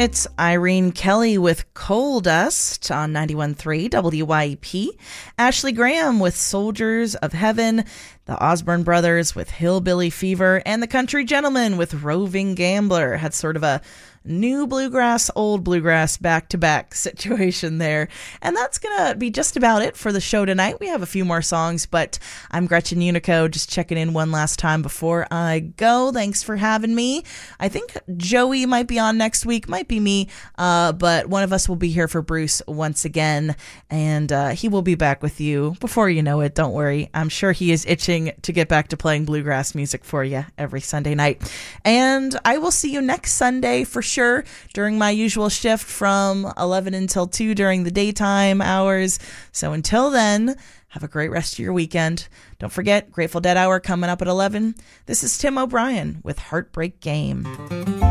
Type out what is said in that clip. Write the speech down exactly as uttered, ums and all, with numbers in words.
It's Irene Kelly with Coal Dust on ninety-one point three W Y E P. Ashley Graham with Soldiers of Heaven. The Osborne Brothers with Hillbilly Fever. And the Country Gentlemen with Roving Gambler. Had sort of a new bluegrass, old bluegrass back-to-back situation there. And that's going to be just about it for the show tonight. We have a few more songs, but I'm Gretchen Unico, just checking in one last time before I go. Thanks for having me. I think Joey might be on next week, might be me, uh, but one of us will be here for Bruce once again, and uh, he will be back with you before you know it. Don't worry. I'm sure he is itching to get back to playing bluegrass music for you every Sunday night. And I will see you next Sunday for sure during my usual shift from eleven until two during the daytime hours. So until then, have a great rest of your weekend. Don't forget, Grateful Dead Hour coming up at eleven. This is Tim O'Brien with Heartbreak Game.